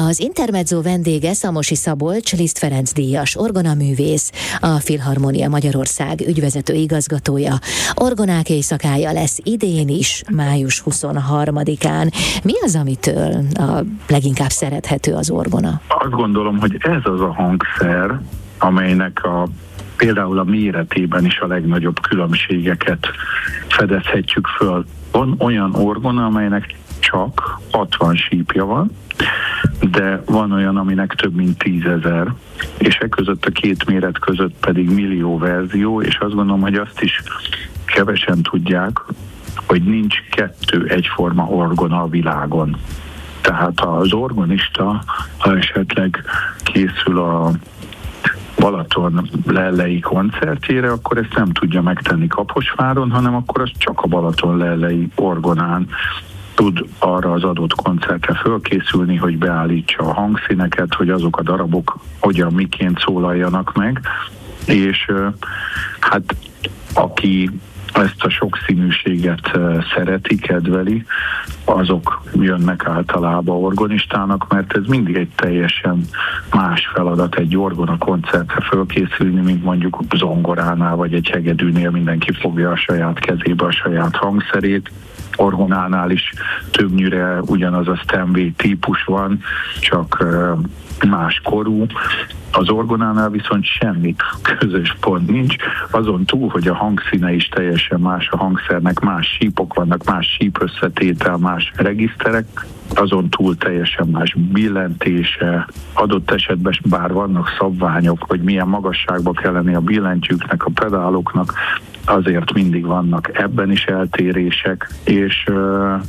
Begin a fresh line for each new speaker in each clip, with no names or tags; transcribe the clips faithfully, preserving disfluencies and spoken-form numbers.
Az Intermezzo vendége Szamosi Szabolcs, Liszt Ferenc díjas orgonaművész, a Filharmonia Magyarország ügyvezető igazgatója. Orgonák éjszakája lesz idén is, május huszonharmadikán. Mi az, amitől a leginkább szerethető az orgona?
Azt gondolom, hogy ez az a hangszer, amelynek a például a méretében is a legnagyobb különbségeket fedezhetjük föl. Van olyan orgona, amelynek csak hatvan sípja van, de van olyan, aminek több mint tízezer, és e között a két méret között pedig millió verzió, és azt gondolom, hogy azt is kevesen tudják, hogy nincs kettő egyforma orgona a világon. Tehát az orgonista, ha esetleg készül a Balaton lellei koncertjére, akkor ezt nem tudja megtenni Kaposváron, hanem akkor az csak a Balaton lellei orgonán tud arra az adott koncertre fölkészülni, hogy beállítsa a hangszíneket, hogy azok a darabok hogyan, miként szólaljanak meg, és hát aki ezt a sokszínűséget szereti, kedveli, azok jönnek általában orgonistának, mert ez mindig egy teljesen más feladat egy orgona koncertre fölkészülni, mint mondjuk zongoránál vagy egy hegedűnél mindenki fogja a saját kezébe a saját hangszerét. Orgonánál is többnyire ugyanaz a Steinway típus van, csak más korú. Az orgonánál viszont semmi közös pont nincs, azon túl, hogy a hangszíne is teljesen más, a hangszernek más sípok vannak, más sípösszetétel, más regiszterek, azon túl teljesen más billentése, adott esetben bár vannak szabványok, hogy milyen magasságba kell lenni a billentyűknek, a pedáloknak, azért mindig vannak ebben is eltérések, és uh,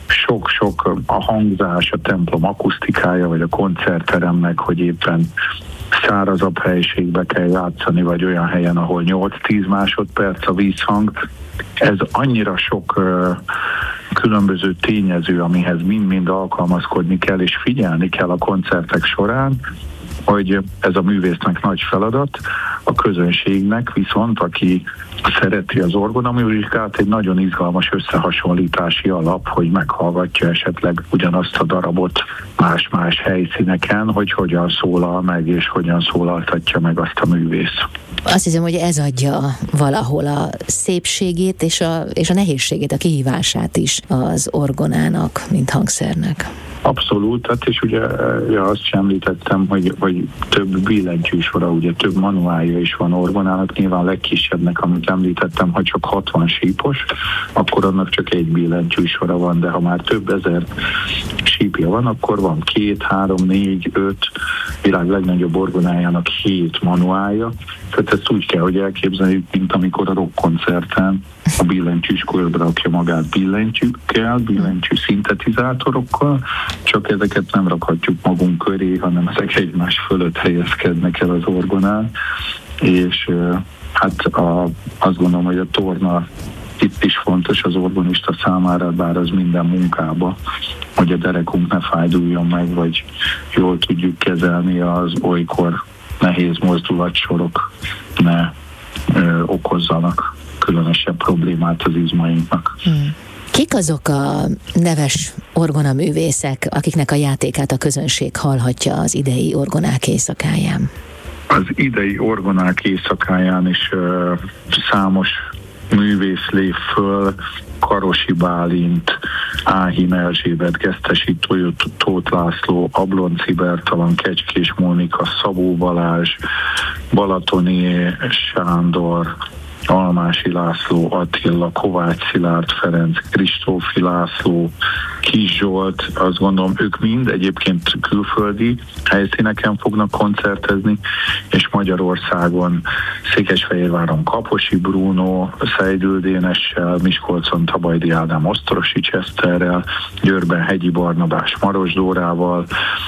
sok-sok a hangzás, a templom akusztikája, vagy a koncertteremnek, hogy éppen szárazabb helyiségbe kell játszani, vagy olyan helyen, ahol nyolc-tíz másodperc a vízhang. Ez annyira sok uh, különböző tényező, amihez mind-mind alkalmazkodni kell, és figyelni kell a koncertek során, hogy ez a művésznek nagy feladat, a közönségnek viszont, aki szereti az orgonaműzikát, egy nagyon izgalmas összehasonlítási alap, hogy meghallgatja esetleg ugyanazt a darabot más-más helyszíneken, hogy hogyan szólal meg, és hogyan szólaltatja meg azt a művész.
Azt hiszem, hogy ez adja valahol a szépségét és a, és a nehézségét, a kihívását is az orgonának, mint hangszernek.
Abszolút, hát és ugye ja, azt sem említettem, hogy, hogy több billentyűsora, ugye több manuálja is van orgonának, nyilván legkisebbnek, amit említettem, ha csak hatvan sípos, akkor annak csak egy billentyűsora van, de ha már több ezer sípja van, akkor van két, három, négy, öt, világ legnagyobb orgonájának hét manuálja. Tehát ezt úgy kell, hogy elképzeljük, mint amikor a rockkoncerten a billentyűs körbe rakja magát billentyűkkel, billentyű szintetizátorokkal, csak ezeket nem rakhatjuk magunk köré, hanem ezek egymás fölött helyezkednek el az orgonán, és hát a, azt gondolom, hogy a torna itt is fontos az orgonista számára, bár az minden munkába, hogy a derekunk ne fájduljon meg, vagy jól tudjuk kezelni az olykor nehéz mozdulatsorok ne ö, okozzanak különösebb problémát az izmainknak.
Hmm. Kik azok a neves orgonaművészek, akiknek a játékát a közönség hallhatja az idei orgonák éjszakáján?
Az idei orgonák éjszakáján is ö, számos művész lép föl, Karosi Bálint, Áhim Erzsébet, Gesztesi Tóth László, Ablonci Bertalan, Kecskés Mónika, Szabó Balázs, Balatoni Sándor, Almási László, Attila, Kovács Szilárd Ferenc, Kristófi László, Kis Zsolt, azt gondolom, ők mind egyébként külföldi helyszíneken fognak koncertezni, és Magyarországon Székesfehérváron Kaposi Bruno, Szeidül Dénessel, Miskolcon Tabajdi Ádám Osztrosics Eszterrel, Győrben Hegyi Barnabás Maros Dórával,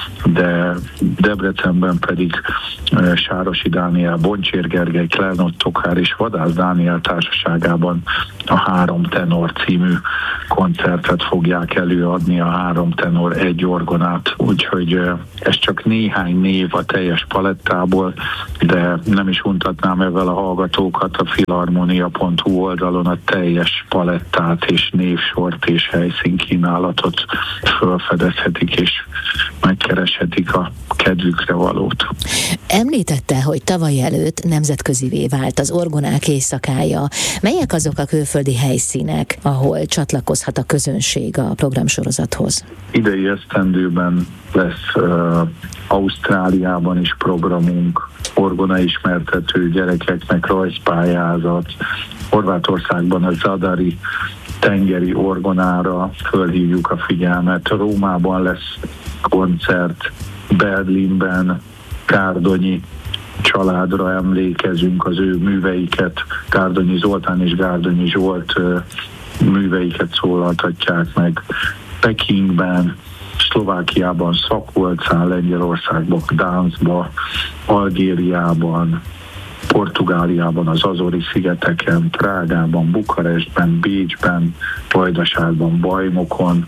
de Debrecenben pedig Sárosi Dániel, Boncsér Gergely, Klenott Tokár és Vadász Dániel társaságában a Három tenor című koncertet fogják előadni, a Három tenor egy orgonát, úgyhogy ez csak néhány név a teljes palettából, de nem is untatnám ezzel a hallgatókat, a filharmonia pont hu oldalon a teljes palettát és névsort és helyszínkínálatot felfedezhetik, és megkereshetik a kedvükre valót.
Említette, hogy tavaly előtt nemzetközivé vált az Orgonák éjszakája. Melyek azok a külföldi helyszínek, ahol csatlakozhat a közönség a programsorozathoz?
Idei esztendőben lesz uh, Ausztráliában is programunk, orgona ismertető, gyerekeknek rajzpályázat, Horvátországban a Zadari tengeri orgonára fölhívjuk a figyelmet, Rómában lesz koncert, Berlinben Gárdonyi családra emlékezünk, az ő műveiket, Gárdonyi Zoltán és Gárdonyi Zsolt műveiket szólaltatják meg, Pekingben, Szlovákiában, Szakolcán, Lengyelországban, Gdanskban, Algériában, Portugáliában, az Azori-szigeteken, Prágában, Bukarestben, Bécsben, Vajdaságban, Bajnokon,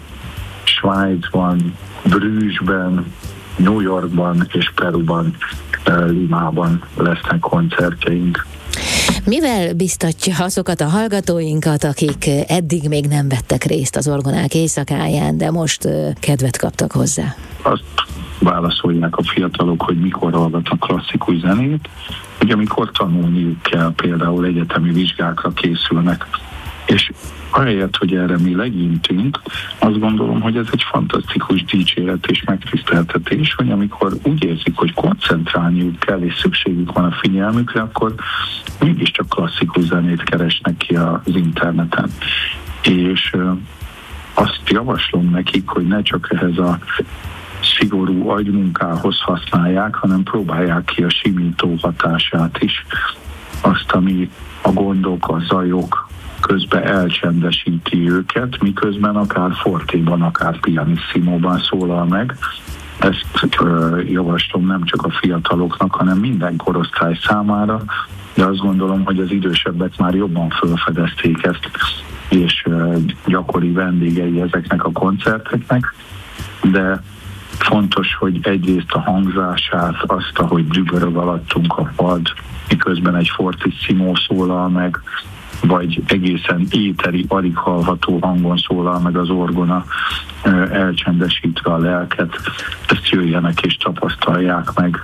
Svájcban, Brüsszben, New Yorkban és Peruban, Limában lesznek koncertjeink.
Mivel biztatja azokat a hallgatóinkat, akik eddig még nem vettek részt az Orgonák éjszakáján, de most kedvet kaptak hozzá?
Azt válaszolják a fiatalok, hogy mikor hallgatnak klasszikus zenét, hogy amikor tanulniuk kell, például egyetemi vizsgákra készülnek. És ahelyett, hogy erre mi legyintünk, azt gondolom, hogy ez egy fantasztikus dicséret és megtiszteltetés, hogy amikor úgy érzik, hogy koncentrálniuk kell és szükségük van a figyelmükre, akkor mégiscsak klasszikus zenét keresnek ki az interneten. És azt javaslom nekik, hogy ne csak ehhez a szigorú agymunkához használják, hanem próbálják ki a simító hatását is. Azt, ami a gondok, a zajok közben elcsendesíti őket, miközben akár fortéban, akár pianisssimóban szólal meg. Ezt uh, javaslom nem csak a fiataloknak, hanem minden korosztály számára, de azt gondolom, hogy az idősebbek már jobban felfedezték ezt, és uh, gyakori vendégei ezeknek a koncerteknek, de fontos, hogy egyrészt a hangzását, azt, ahogy dübörög alattunk a pad, miközben egy fortissimo szólal meg, vagy egészen éteri, alig hallható hangon szólal meg az orgona, elcsendesítve a lelket, ezt jöjjenek és tapasztalják meg,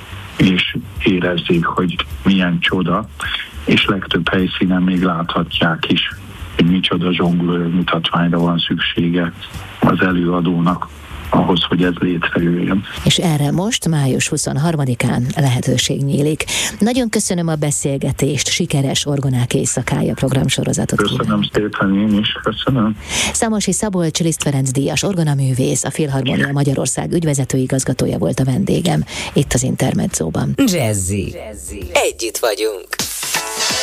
és érezzék, hogy milyen csoda, és legtöbb helyszínen még láthatják is, hogy micsoda zsonglőr mutatványra van szüksége az előadónak, ahhoz, hogy ez létrejöjjön.
És erre most május huszonharmadikán lehetőség nyílik. Nagyon köszönöm a beszélgetést, sikeres Orgonák éjszakája programsorozatot
Köszönöm
kívánok.
szépen, én is köszönöm.
Számosi Szabolcs Liszt Ferenc díjas orgonaművész, a Filharmonia Magyarország ügyvezető igazgatója volt a vendégem itt az Intermedzóban.
Jazzy. Jazzy. Együtt vagyunk.